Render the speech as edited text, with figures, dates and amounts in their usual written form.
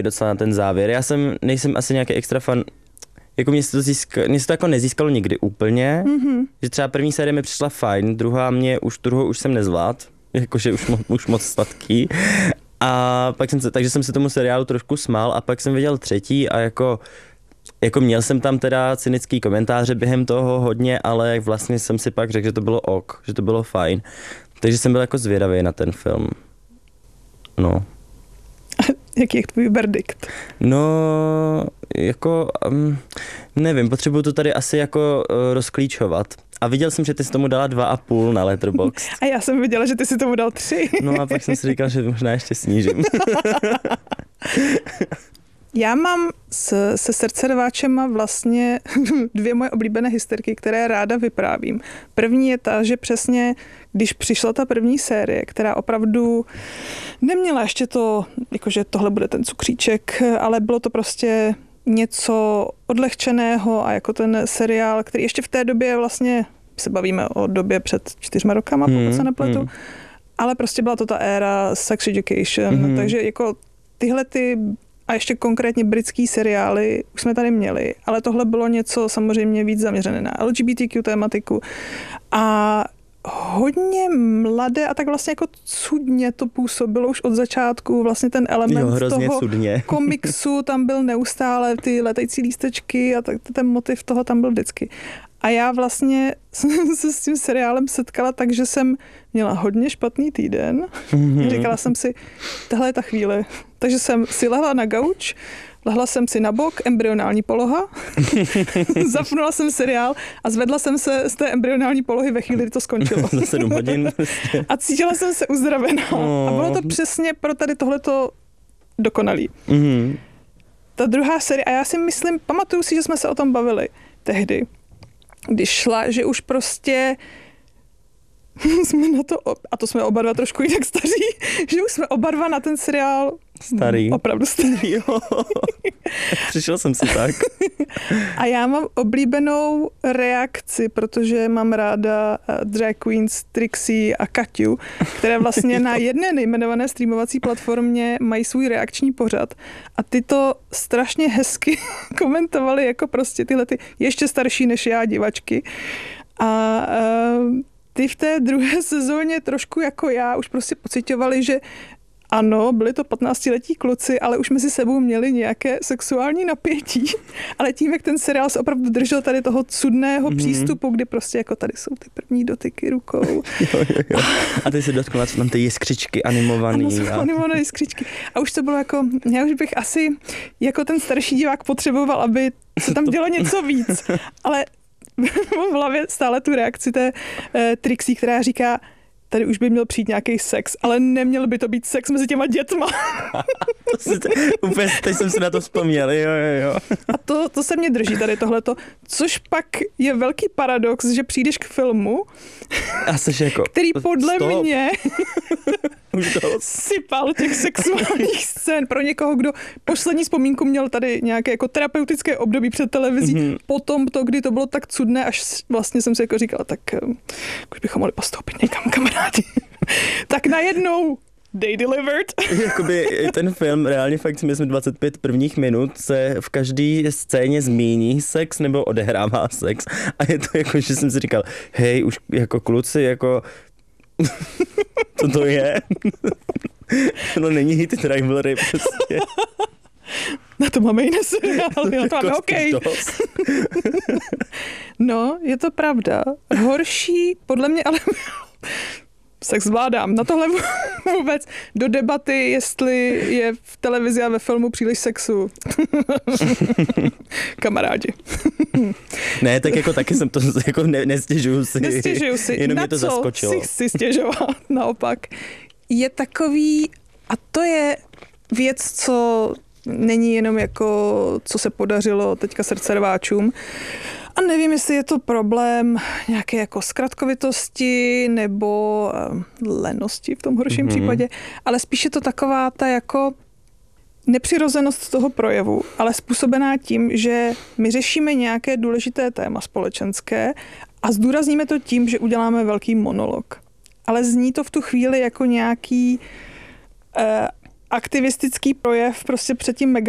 docela na ten závěr. Nejsem asi nějaký extra fan, jako mě se to jako nezískalo nikdy úplně, že třeba první série mi přišla fajn, druhou už jsem nezvlád, jakože už moc sladký. A pak takže jsem se tomu seriálu trošku smál a pak jsem viděl třetí a jako měl jsem tam teda cynický komentáře během toho hodně, ale vlastně jsem si pak řekl, že to bylo že to bylo fajn. Takže jsem byl jako zvědavý na ten film. No. Jaký je tvůj verdikt? No, jako, nevím, potřebuju to tady asi jako rozklíčovat. A viděl jsem, že ty jsi tomu dala 2,5 na Letterboxd. A já jsem viděla, že ty si tomu dal 3. No a pak jsem si říkal, že možná ještě snížím. Já mám se srdcerváčema vlastně 2 moje oblíbené historky, které ráda vyprávím. První je ta, že přesně, když přišla ta první série, která opravdu neměla ještě to, jakože tohle bude ten cukříček, ale bylo to prostě něco odlehčeného a jako ten seriál, který ještě v té době vlastně, se bavíme o době před 4 rokama, pokud se nepletu, ale prostě byla to ta éra Sex Education, takže jako tyhle a ještě konkrétně britský seriály už jsme tady měli, ale tohle bylo něco samozřejmě víc zaměřené na LGBTQ tématiku a hodně mladé a tak vlastně jako cudně to působilo už od začátku, vlastně ten element toho cudně. komiksu tam byl neustále, ty letající lístečky a ten motiv toho tam byl vždycky. A já vlastně jsem se s tím seriálem setkala tak, že jsem měla hodně špatný týden. Říkala jsem si, tohle je ta chvíle. Takže jsem si lehla na gauč, lehla jsem si na bok, embryonální poloha, zapnula jsem seriál a zvedla jsem se z té embryonální polohy ve chvíli, kdy to skončilo. Za 7 hodin. A cítila jsem se uzdravená. A bylo to přesně pro tady tohleto dokonalý. Ta druhá série, a já si myslím, pamatuju si, že jsme se o tom bavili tehdy, když šla, že už prostě jsme na to, a to jsme oba dva trošku jinak staří, že už jsme oba dva na ten seriál starý. Opravdu starý. Přišel jsem si tak. A já mám oblíbenou reakci, protože mám ráda drag queens Trixie a Kaťu, které vlastně na jedné nejmenované streamovací platformě mají svůj reakční pořad. A ty to strašně hezky komentovaly jako prostě tyhle ty ještě starší než já divačky. A ty v té druhé sezóně trošku jako já už prostě pociťovali, že ano, byli to 15letí kluci, ale už mezi sebou měli nějaké sexuální napětí. Ale tím, jak ten seriál se opravdu držel tady toho cudného přístupu, kdy prostě jako tady jsou ty první dotyky rukou. Jo. A ty se dotkla, co tam ty jiskřičky animovaný. Ano, animované jiskřičky. A už to bylo jako, já už bych asi jako ten starší divák potřeboval, aby se tam dělo něco víc. Ale mám v hlavě stále tu reakci té Trixie, která říká, tady už by měl přijít nějaký sex, ale neměl by to být sex mezi těma dětma. Úplně teď jsem si na to vzpomněl, jo. A to se mě drží tady tohleto, což pak je velký paradox, že přijdeš k filmu, jako, který podle mě sypal těch sexuálních scén pro někoho, kdo poslední vzpomínku měl tady nějaké jako terapeutické období před televizí, potom to, kdy to bylo tak cudné, až vlastně jsem si jako říkala, tak už bychom mohli postoupit někam, kamarádi. Tak najednou they delivered. Jakoby ten film reálně fakt si myslím 25 prvních minut se v každé scéně zmíní sex nebo odehrává sex a je to jako, že jsem si říkal, hej, už jako kluci, jako co to je? No není hit rivalry prostě. Na to máme jiné seriály, na to máme hokej. No, je to pravda. Horší, podle mě, ale sex zvládám. Na tohle vůbec do debaty, jestli je v televizi a ve filmu příliš sexu. Kamarádi. Ne, tak jako taky jsem to jako nestěžuju si. Nestěžuju si. Jenom na mě to co zaskočilo. Si stěžovat, naopak. Je takový, a to je věc, co není jenom jako, co se podařilo teďka srdcerváčům. A nevím, jestli je to problém nějaké jako zkratkovitosti nebo lenosti v tom horším případě, ale spíš je to taková ta jako nepřirozenost toho projevu, ale způsobená tím, že my řešíme nějaké důležité téma společenské a zdůrazníme to tím, že uděláme velký monolog. Ale zní to v tu chvíli jako nějaký aktivistický projev prostě před tím